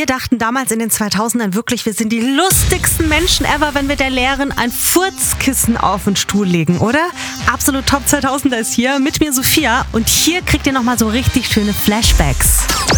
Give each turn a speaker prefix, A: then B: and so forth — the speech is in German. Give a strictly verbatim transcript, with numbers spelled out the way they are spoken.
A: Wir dachten damals in den zweitausendern wirklich, wir sind die lustigsten Menschen ever, wenn wir der Lehrerin ein Furzkissen auf den Stuhl legen, oder? Absolut Top zweitausender ist hier, mit mir Sophia, und hier kriegt ihr nochmal so richtig schöne Flashbacks.